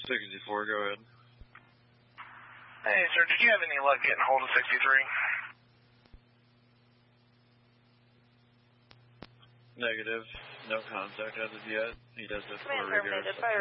64, go ahead. Hey, sir, did you have any luck getting hold of 63? Negative. No contact as of yet. He does have 4 regular